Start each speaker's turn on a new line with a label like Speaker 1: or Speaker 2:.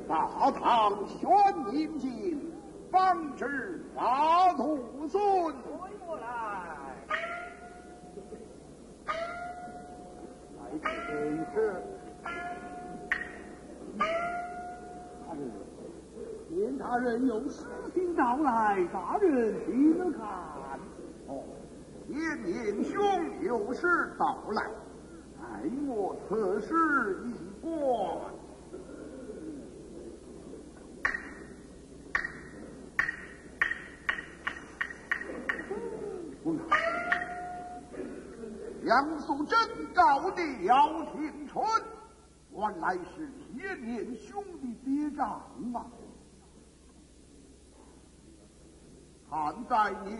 Speaker 1: 大唐宣宁进，方知大徒孙。
Speaker 2: 推过来，
Speaker 1: 来请吃。见大人有事情到来，大人听了看。哦，见年兄有事到来，待我测试一观。杨素贞告的姚廷春，原来是天年兄的爹长啊！看在你